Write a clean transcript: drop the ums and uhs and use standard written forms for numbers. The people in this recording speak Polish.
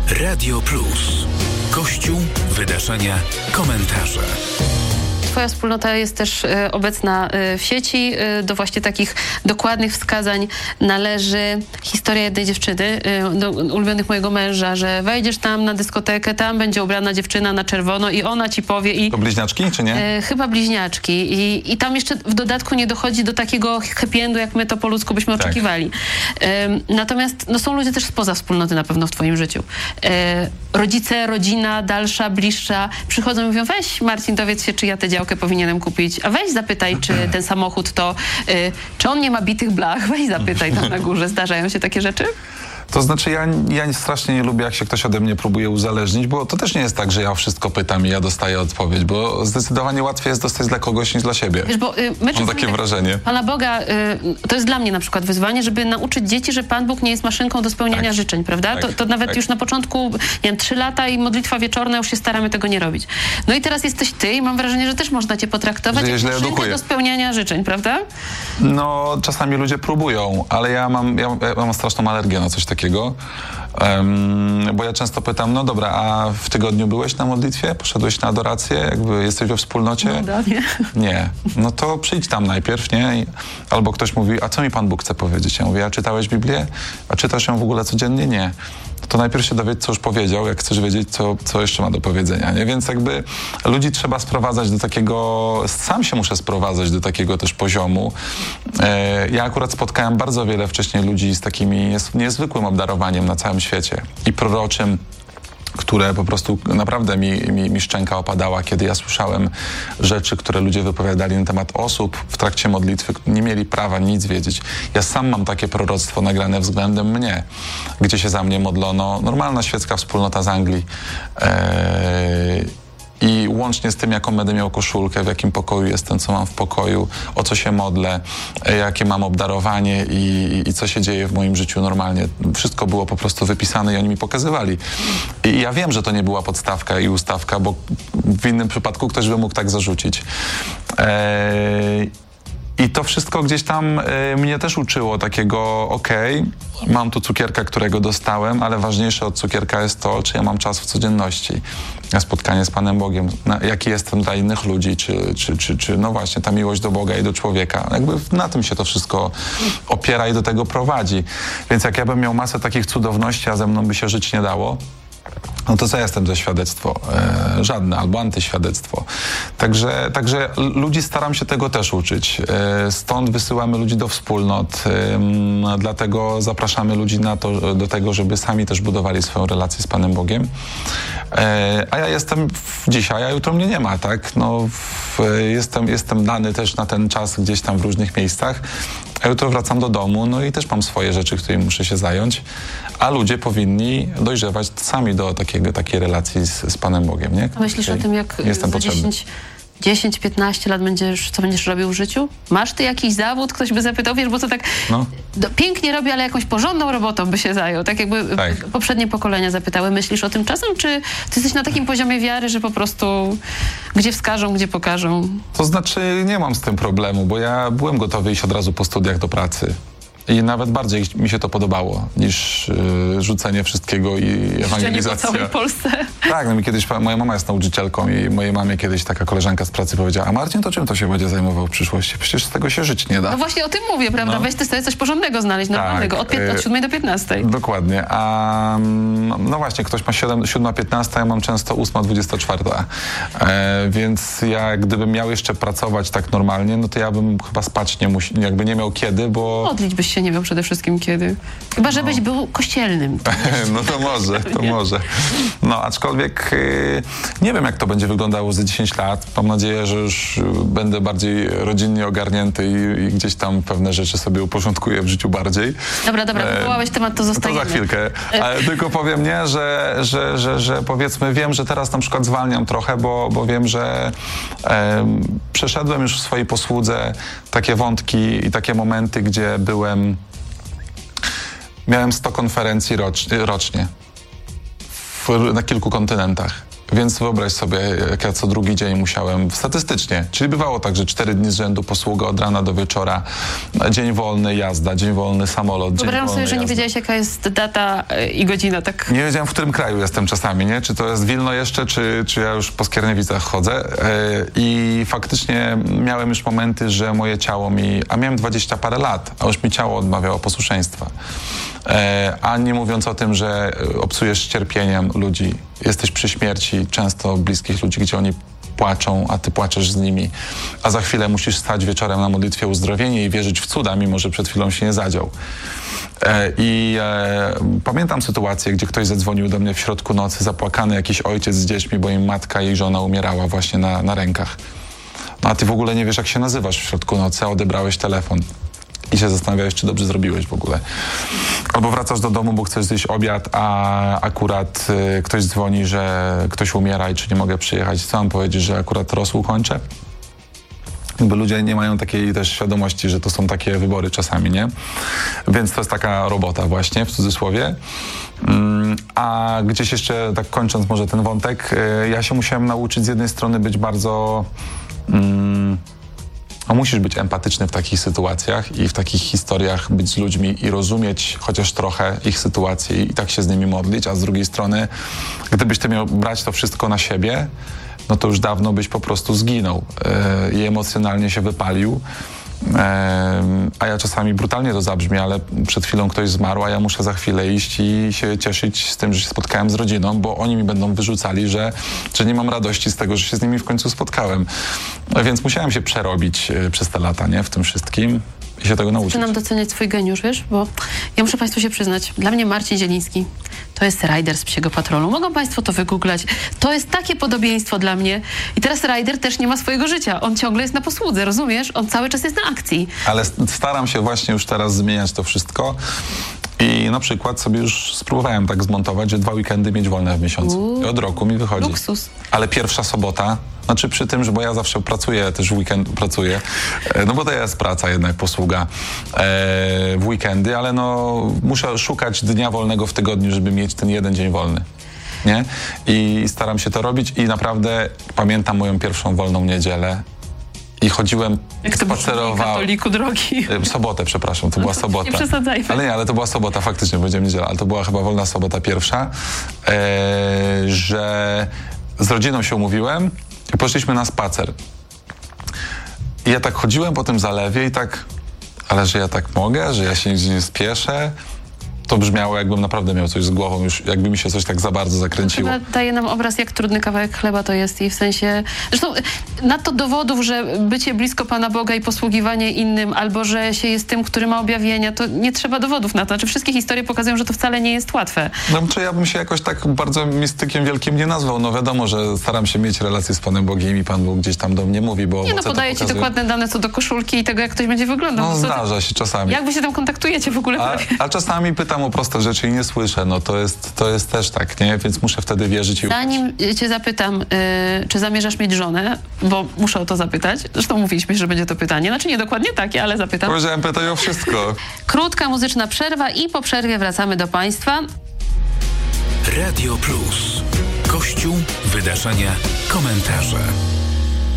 Radio Plus. Kościół, wydarzenia, komentarze. Twoja wspólnota jest też obecna w sieci. Do właśnie takich dokładnych wskazań należy historia jednej dziewczyny, do ulubionych mojego męża, że wejdziesz tam na dyskotekę, tam będzie ubrana dziewczyna na czerwono i ona ci powie i... To bliźniaczki, czy nie? Chyba bliźniaczki. I tam jeszcze w dodatku nie dochodzi do takiego happy endu, jak my to po ludzku byśmy oczekiwali. Natomiast no, są ludzie też spoza wspólnoty na pewno w twoim życiu. Rodzice, rodzina, dalsza, bliższa, przychodzą i mówią, weź Marcin, dowiedz się, czy ja tę działkę powinienem kupić, a weź zapytaj, czy ten samochód to, czy on nie ma bitych blach, weź zapytaj tam na górze. Zdarzają się takie rzeczy? To znaczy ja strasznie nie lubię, jak się ktoś ode mnie próbuje uzależnić, bo to też nie jest tak, że ja o wszystko pytam i ja dostaję odpowiedź, bo zdecydowanie łatwiej jest dostać dla kogoś niż dla siebie. Wiesz, bo mam takie wrażenie. Pana Boga, to jest dla mnie na przykład wyzwanie, żeby nauczyć dzieci, że Pan Bóg nie jest maszynką do spełniania życzeń, prawda? To nawet już na początku, nie wiem, 3 lata i modlitwa wieczorna, już się staramy tego nie robić. No i teraz jesteś ty i mam wrażenie, że też można cię potraktować jak maszynkę do spełniania życzeń, prawda? No, czasami ludzie próbują, ale ja mam straszną alergię na coś takiego. Bo ja często pytam, no dobra, a w tygodniu byłeś na modlitwie? Poszedłeś na adorację? Jakby jesteś we wspólnocie? No, nie. Nie. No to przyjdź tam najpierw, nie? Albo ktoś mówi, a co mi Pan Bóg chce powiedzieć? Ja mówię, a czytałeś Biblię? A czytasz ją w ogóle codziennie? Nie. To najpierw się dowiedz, co już powiedział, jak chcesz wiedzieć, co jeszcze ma do powiedzenia, nie? Więc jakby ludzi trzeba sprowadzać do takiego, sam się muszę sprowadzać do takiego też poziomu. Ja akurat spotkałem bardzo wiele wcześniej ludzi z takimi niezwykłym obdarowaniem na całym świecie i proroczym, które po prostu naprawdę mi szczęka opadała, kiedy ja słyszałem rzeczy, które ludzie wypowiadali na temat osób w trakcie modlitwy, nie mieli prawa nic wiedzieć. Ja sam mam takie proroctwo nagrane względem mnie, gdzie się za mnie modlono normalna świecka wspólnota z Anglii. I łącznie z tym, jaką będę miał koszulkę, w jakim pokoju jestem, co mam w pokoju, o co się modlę, jakie mam obdarowanie i co się dzieje w moim życiu normalnie. Wszystko było po prostu wypisane i oni mi pokazywali. I ja wiem, że to nie była podstawka i ustawka, bo w innym przypadku ktoś by mógł tak zarzucić. I to wszystko gdzieś tam mnie też uczyło takiego, mam tu cukierka, którego dostałem, ale ważniejsze od cukierka jest to, czy ja mam czas w codzienności na spotkanie z Panem Bogiem, jaki jestem dla innych ludzi, czy no właśnie ta miłość do Boga i do człowieka. Jakby na tym się to wszystko opiera i do tego prowadzi. Więc jak ja bym miał masę takich cudowności, a ze mną by się żyć nie dało, no to co ja jestem za świadectwo? Żadne, albo antyświadectwo. Także ludzi staram się tego też uczyć. Stąd wysyłamy ludzi do wspólnot, dlatego zapraszamy ludzi do tego, żeby sami też budowali swoją relację z Panem Bogiem. A ja jestem dzisiaj, a jutro mnie nie ma, tak? No, jestem dany też na ten czas gdzieś tam w różnych miejscach, a jutro wracam do domu, no i też mam swoje rzeczy, którymi muszę się zająć, a ludzie powinni dojrzewać sami do takiej relacji z Panem Bogiem, nie? A myślisz o tym, jak za 10-15 lat co będziesz robił w życiu? Masz ty jakiś zawód? Ktoś by zapytał, wiesz, bo to tak pięknie robi, ale jakąś porządną robotą by się zajął. Tak jakby poprzednie pokolenia zapytały. Myślisz o tym czasem, czy ty jesteś na takim poziomie wiary, że po prostu gdzie wskażą, gdzie pokażą? To znaczy nie mam z tym problemu, bo ja byłem gotowy iść od razu po studiach do pracy. I nawet bardziej mi się to podobało niż rzucenie wszystkiego i ewangelizacja. Po całej Polsce. Tak, no mi kiedyś, moja mama jest nauczycielką i mojej mamie kiedyś taka koleżanka z pracy powiedziała, a Marcin, to czym to się będzie zajmował w przyszłości? Przecież z tego się żyć nie da. No właśnie o tym mówię, prawda? Weź ty sobie coś porządnego znaleźć, normalnego, od 7 do 15. Dokładnie, a no właśnie, ktoś ma 7:15, ja mam często 8:24. Więc ja gdybym miał jeszcze pracować tak normalnie, no to ja bym chyba spać nie miał kiedy, bo... Modlić byś się nie miał przede wszystkim kiedy. Chyba, żebyś był kościelnym. No to może. No, aczkolwiek nie wiem, jak to będzie wyglądało za 10 lat. Mam nadzieję, że już będę bardziej rodzinnie ogarnięty i gdzieś tam pewne rzeczy sobie uporządkuję w życiu bardziej. Dobra, wywołałeś temat, to zostajemy. To za chwilkę. Ale tylko powiem, nie, że powiedzmy, wiem, że teraz na przykład zwalniam trochę, bo wiem, że przeszedłem już w swojej posłudze takie wątki i takie momenty, gdzie miałem 100 konferencji rocznie na kilku kontynentach. Więc wyobraź sobie, jak ja co drugi dzień musiałem statystycznie, czyli bywało tak, że 4 dni z rzędu posługa od rana do wieczora, dzień wolny jazda, dzień wolny samolot, dzień Wyobrażam wolny sobie, że nie jazda. wiedziałeś, jaka jest data i godzina, tak? Nie wiedziałem, w którym kraju jestem czasami, nie? Czy to jest Wilno jeszcze, czy ja już po Skierniewicach chodzę. I faktycznie miałem już momenty, że moje ciało a miałem 20 parę lat, a już mi ciało odmawiało posłuszeństwa. A nie mówiąc o tym, że obcujesz cierpieniem ludzi, jesteś przy śmierci często bliskich ludzi, gdzie oni płaczą, a ty płaczesz z nimi, a za chwilę musisz stać wieczorem na modlitwie uzdrowienie i wierzyć w cuda, mimo że przed chwilą się nie zadział. Pamiętam sytuację, gdzie ktoś zadzwonił do mnie w środku nocy, zapłakany jakiś ojciec z dziećmi, bo im matka i żona umierała właśnie na rękach. No a ty w ogóle nie wiesz, jak się nazywasz w środku nocy, a odebrałeś telefon. I się zastanawiałeś, czy dobrze zrobiłeś w ogóle. Albo wracasz do domu, bo chcesz zjeść obiad, a akurat ktoś dzwoni, że ktoś umiera i czy nie mogę przyjechać. Co mam powiedzieć, że akurat rosół kończę? Bo ludzie nie mają takiej też świadomości, że to są takie wybory czasami, nie? Więc to jest taka robota właśnie, w cudzysłowie. A gdzieś jeszcze, tak kończąc może ten wątek, ja się musiałem nauczyć z jednej strony być bardzo... musisz być empatyczny w takich sytuacjach i w takich historiach być z ludźmi i rozumieć chociaż trochę ich sytuację i tak się z nimi modlić, a z drugiej strony, gdybyś ty miał brać to wszystko na siebie, no to już dawno byś po prostu zginął i emocjonalnie się wypalił. A ja czasami brutalnie to zabrzmi, ale przed chwilą ktoś zmarł, a ja muszę za chwilę iść i się cieszyć z tym, że się spotkałem z rodziną, bo oni mi będą wyrzucali, że nie mam radości z tego, że się z nimi w końcu spotkałem. Więc musiałem się przerobić przez te lata, nie? W tym wszystkim i się tego nauczyć. Zaczynam doceniać swój geniusz, wiesz? Bo ja muszę Państwu się przyznać, dla mnie Marcin Zieliński to jest Ryder z Psiego Patrolu. Mogą Państwo to wygooglać. To jest takie podobieństwo dla mnie. I teraz Ryder też nie ma swojego życia. On ciągle jest na posłudze, rozumiesz? On cały czas jest na akcji. Ale staram się właśnie już teraz zmieniać to wszystko. I na przykład sobie już spróbowałem tak zmontować, że 2 weekendy mieć wolne w miesiącu. I od roku mi wychodzi. Luksus. Ale pierwsza sobota, znaczy przy tym, że bo ja zawsze pracuję, też w weekend pracuję, no bo to jest praca jednak, posługa w weekendy, ale no muszę szukać dnia wolnego w tygodniu, żeby mieć ten jeden dzień wolny. Nie? I staram się to robić i naprawdę pamiętam moją pierwszą wolną niedzielę. I chodziłem, spacerowałem. Katoliku drogi. Sobotę, przepraszam, to była sobota. Nie przesadzajmy. Ale nie, ale to była sobota, faktycznie, powiedziałem niedziela, ale to była chyba wolna sobota pierwsza, że z rodziną się umówiłem i poszliśmy na spacer. I ja tak chodziłem po tym zalewie i tak, ale że ja tak mogę, że ja się nigdzie nie spieszę. To brzmiało, jakbym naprawdę miał coś z głową, już jakby mi się coś tak za bardzo zakręciło. Chyba daje nam obraz, jak trudny kawałek chleba to jest i w sensie... Zresztą nadto dowodów, że bycie blisko Pana Boga i posługiwanie innym, albo że się jest tym, który ma objawienia, to nie trzeba dowodów na to. Znaczy wszystkie historie pokazują, że to wcale nie jest łatwe. No czy ja bym się jakoś tak bardzo mistykiem wielkim nie nazwał. No wiadomo, że staram się mieć relacje z Panem Bogiem i Pan Bóg gdzieś tam do mnie mówi, bo... Nie, no podaję Ci dokładne dane co do koszulki i tego, jak ktoś będzie wyglądał. No zdarza się czasami. Jak Wy się tam kontaktujecie w ogóle prawie? A czasami pytam o proste rzeczy i nie słyszę, no to jest też tak, nie? Więc muszę wtedy wierzyć i... Zanim Cię zapytam, czy zamierzasz mieć żonę, bo muszę o to zapytać, zresztą mówiliśmy, że będzie to pytanie, znaczy nie dokładnie takie, ale zapytam. Powiedziałem, pytaj o wszystko. Krótka muzyczna przerwa i po przerwie wracamy do Państwa. Radio Plus. Kościół, wydarzenia, komentarze.